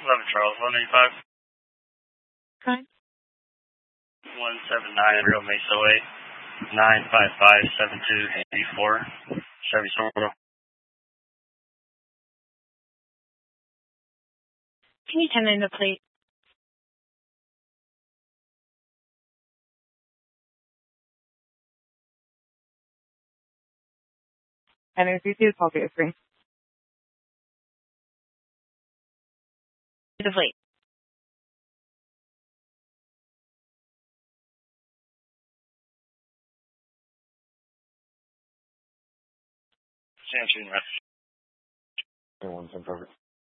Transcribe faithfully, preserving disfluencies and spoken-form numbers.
eleven Charles, one eighty-five. Okay. one seven nine Real Mesa Way, nine five five seven two eight four, Chevy Silverado. Can you turn in the plate? And if you see the copy of screen. The plate. Sam shooting right. One, perfect.